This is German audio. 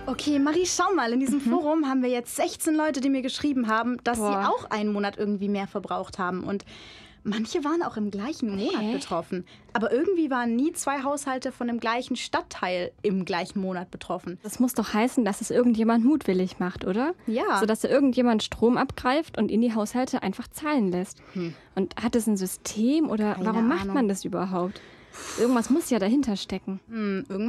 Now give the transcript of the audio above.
Okay, Marie, schau mal, in diesem Forum haben wir jetzt 16 Leute, die mir geschrieben haben, dass sie auch einen Monat irgendwie mehr verbraucht haben. Und manche waren auch im gleichen Monat betroffen. Aber irgendwie waren nie 2 Haushalte von dem gleichen Stadtteil im gleichen Monat betroffen. Das muss doch heißen, dass es irgendjemand mutwillig macht, oder? Ja. Sodass irgendjemand Strom abgreift und in die Haushalte einfach zahlen lässt. Und hat es ein System oder warum macht man das überhaupt? Irgendwas muss ja dahinter stecken. Irgendwas